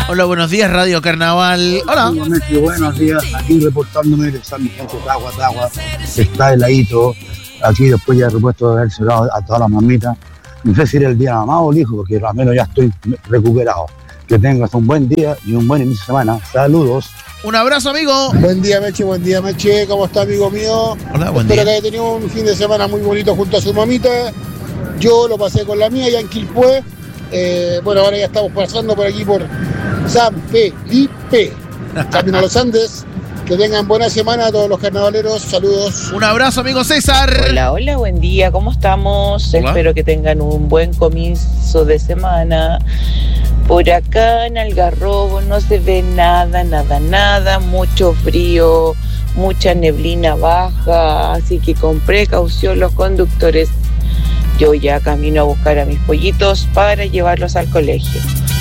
Hola, buenos días, Radio Carnaval. Hola. Buenos días, aquí reportándome de San Vicente, Tagua, está heladito. Aquí después ya he repuesto de haber cerrado a todas las mamitas. No sé si era el día de la mamá o el hijo, porque al menos ya estoy recuperado. Que tengas un buen día y un buen inicio de semana. Saludos. Un abrazo, amigo. Buen día, Meche. ¿Cómo está, amigo mío? Hola, buen Espero día. que haya tenido un fin de semana muy bonito junto a su mamita. Yo lo pasé con la mía ya en Quilpué. Bueno, ahora ya estamos pasando por aquí por San Felipe, camino a los Andes. Que tengan buena semana a todos los carnavaleros. Saludos. Un abrazo, amigo César. Hola, buen día, ¿cómo estamos? Hola. Espero que tengan un buen comienzo de semana. Por acá en Algarrobo no se ve nada, mucho frío, mucha neblina baja, así que con precaución los conductores. Yo ya camino a buscar a mis pollitos para llevarlos al colegio.